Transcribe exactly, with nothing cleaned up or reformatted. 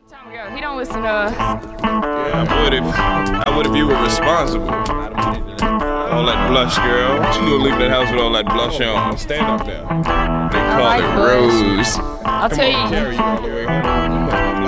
Time to go. He don't listen to us. Yeah, I would if I would if you were responsible. All that blush, girl. What you gonna leave that house with all that blush on? Stand up there. They call like it blush. rose. I'll Come tell on, you. carry you all the way home.